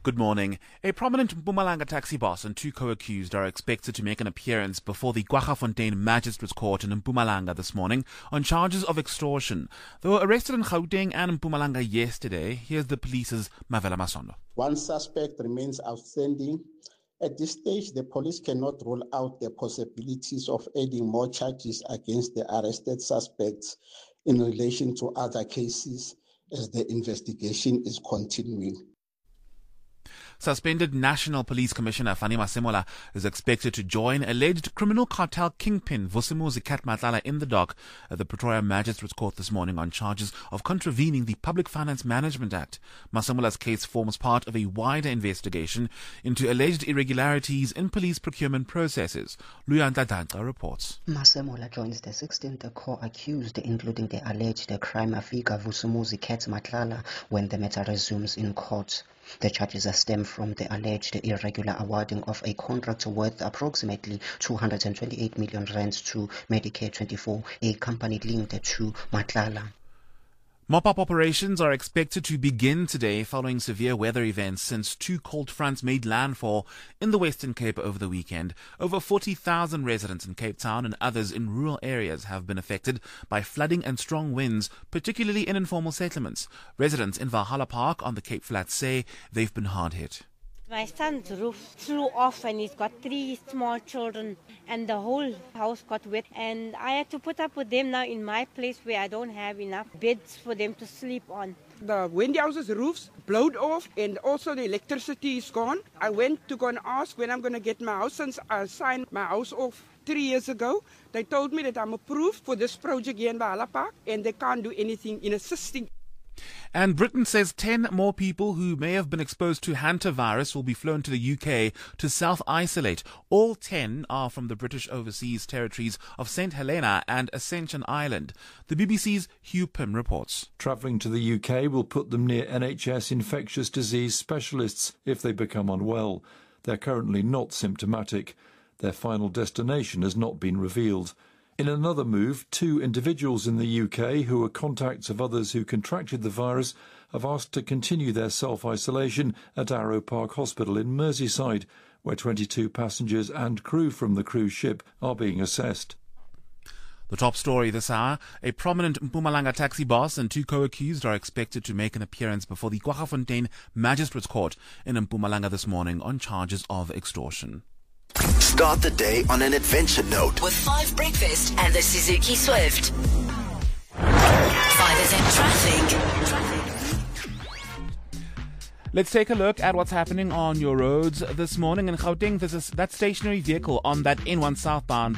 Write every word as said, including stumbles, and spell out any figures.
Good morning. A prominent Mpumalanga taxi boss and two co-accused are expected to make an appearance before the Kwaggafontein Magistrates Court in Mpumalanga this morning on charges of extortion. They were arrested in Gauteng and Mpumalanga yesterday. Here's the police's Mavela Masondo. One suspect remains outstanding. At this stage, the police cannot rule out the possibilities of adding more charges against the arrested suspects in relation to other cases as the investigation is continuing. Suspended National Police Commissioner Fanny Masemola is expected to join alleged criminal cartel kingpin Vusumuzi Kat Matlala in the dock at the Pretoria Magistrates Court this morning on charges of contravening the Public Finance Management Act. Masemola's case forms part of a wider investigation into alleged irregularities in police procurement processes. Luyanda Danka reports. Masemola joins the sixteenth core accused, including the alleged crime figure Vusumuzi Kat Matlala, when the matter resumes in court. The charges stem from the alleged irregular awarding of a contract worth approximately two hundred twenty-eight million rand to Medicare twenty-four, a company linked to Matlala. Mop-up operations are expected to begin today following severe weather events since two cold fronts made landfall in the Western Cape over the weekend. Over forty thousand residents in Cape Town and others in rural areas have been affected by flooding and strong winds, particularly in informal settlements. Residents in Valhalla Park on the Cape Flats say they've been hard hit. My son's roof flew off and he's got three small children and the whole house got wet, and I had to put up with them now in my place where I don't have enough beds for them to sleep on. The wind houses roofs blowed off and also the electricity is gone. I went to go and ask when I'm going to get my house since I signed my house off three years ago. They told me that I'm approved for this project here in Valhalla Park and they can't do anything in assisting. And Britain says ten more people who may have been exposed to hantavirus will be flown to the U K to self-isolate. All ten are from the British overseas territories of Saint Helena and Ascension Island. The B B C's Hugh Pym reports. Travelling to the U K will put them near N H S infectious disease specialists if they become unwell. They're currently not symptomatic. Their final destination has not been revealed. In another move, two individuals in the U K who are contacts of others who contracted the virus have asked to continue their self-isolation at Arrow Park Hospital in Merseyside, where twenty-two passengers and crew from the cruise ship are being assessed. The top story this hour: a prominent Mpumalanga taxi boss and two co-accused are expected to make an appearance before the Kwaggafontein Magistrates Court in Mpumalanga this morning on charges of extortion. Start the day on an adventure note with Five Breakfast and the Suzuki Swift. Five is in traffic. Let's take a look at what's happening on your roads this morning in Gauteng. There's a, that stationary vehicle on that N one southbound